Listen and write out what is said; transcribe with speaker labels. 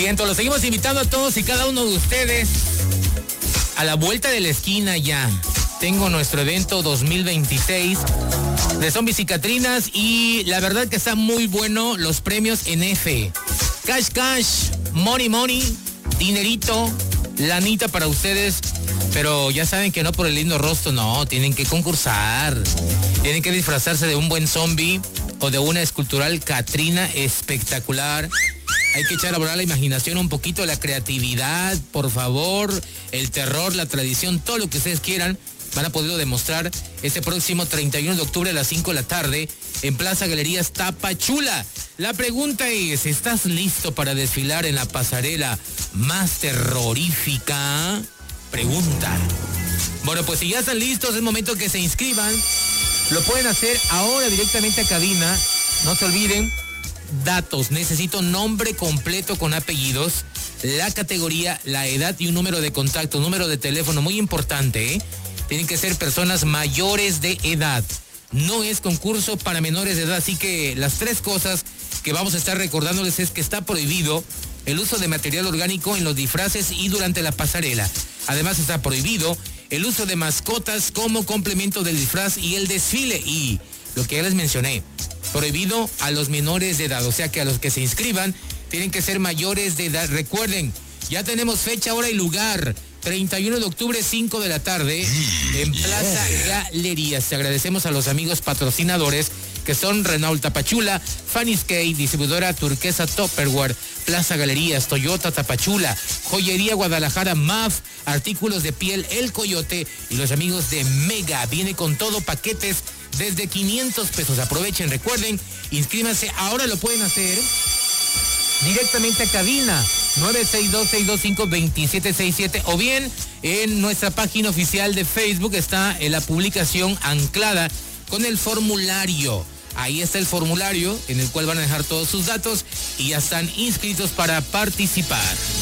Speaker 1: Vientos, los seguimos invitando a todos y cada uno de ustedes a la vuelta de la esquina ya. Tengo nuestro evento 2026 de Zombies y Catrinas y la verdad que está muy bueno los premios en F. Cash, money, dinerito, lanita para ustedes, pero ya saben que no por el lindo rostro, no, tienen que concursar, tienen que disfrazarse de un buen zombie o de una escultural Catrina espectacular. Hay que echar a volar la imaginación un poquito, la creatividad, por favor, el terror, la tradición, todo lo que ustedes quieran. Van a poderlo demostrar este próximo 31 de octubre a las 5 de la tarde en Plaza Galerías Tapachula. La pregunta es, ¿estás listo para desfilar en la pasarela más terrorífica? Pregunta. Bueno, pues si ya están listos, es momento que se inscriban. Lo pueden hacer ahora directamente a cabina. No se olviden, datos. Necesito nombre completo con apellidos, la categoría, la edad y un número de contacto, número de teléfono, muy importante, ¿eh? Tienen que ser personas mayores de edad. No es concurso para menores de edad, así que las tres cosas que vamos a estar recordándoles es que está prohibido el uso de material orgánico en los disfraces y durante la pasarela. Además está prohibido el uso de mascotas como complemento del disfraz y el desfile. Y lo que ya les mencioné, prohibido a los menores de edad, o sea que a los que se inscriban tienen que ser mayores de edad. Recuerden, ya tenemos fecha, hora y lugar. 31 de octubre, 5 de la tarde, en Plaza Galerías. Te agradecemos a los amigos patrocinadores que son Renault Tapachula, Fanny's Cake, distribuidora Turquesa Tupperware, Plaza Galerías, Toyota Tapachula, Joyería Guadalajara, MAF, artículos de piel El Coyote y los amigos de Mega. Viene con todo, paquetes desde 500 pesos. Aprovechen, recuerden, inscríbanse. Ahora lo pueden hacer directamente a cabina 962-625-2767 o bien en nuestra página oficial de Facebook está en la publicación anclada con el formulario. Ahí está el formulario en el cual van a dejar todos sus datos y ya están inscritos para participar.